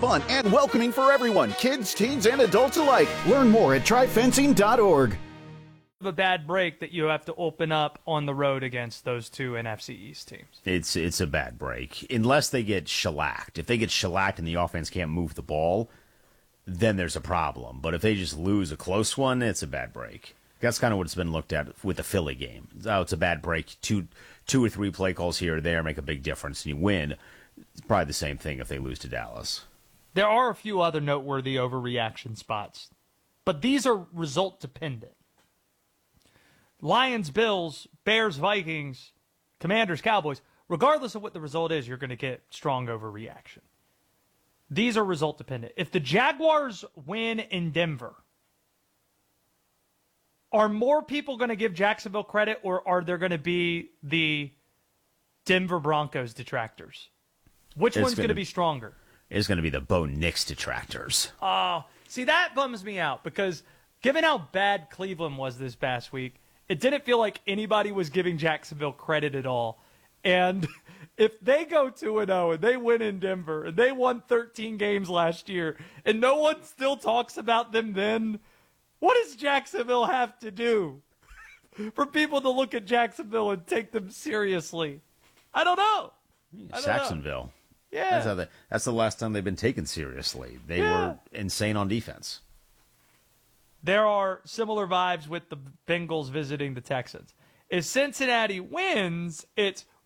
fun, and welcoming for everyone, kids, teens, and adults alike. Learn more at tryfencing.org. A bad break that you have to open up on the road against those two NFC East teams. It's a bad break unless they get shellacked. If they get shellacked and the offense can't move the ball, then there's a problem. But if they just lose a close one, it's a bad break. That's kind of what's been looked at with the Philly game. Oh, it's a bad break. Two or three play calls here or there make a big difference, and you win. It's probably the same thing if they lose to Dallas. There are a few other noteworthy overreaction spots, but these are result dependent. Lions, Bills, Bears, Vikings, Commanders, Cowboys. Regardless of what the result is, you're going to get strong overreaction. These are result dependent. If the Jaguars win in Denver, are more people going to give Jacksonville credit, or are there going to be the Denver Broncos detractors? Which one's going to be stronger? It's going to be the Bo Nix detractors. Oh, see, that bums me out because given how bad Cleveland was this past week, it didn't feel like anybody was giving Jacksonville credit at all. And if they go 2-0 and they win in Denver and they won 13 games last year and no one still talks about them then, what does Jacksonville have to do for people to look at Jacksonville and take them seriously? I don't know. Jacksonville. Yeah. That's the last time they've been taken seriously. They were insane on defense. There are similar vibes with the Bengals visiting the Texans. If Cincinnati wins, it's